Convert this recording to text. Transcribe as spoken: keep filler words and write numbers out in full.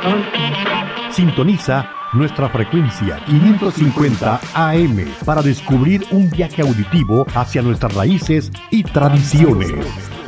Sintoniza nuestra frecuencia quinientos cincuenta A M para descubrir un viaje auditivo hacia nuestras raíces y tradiciones.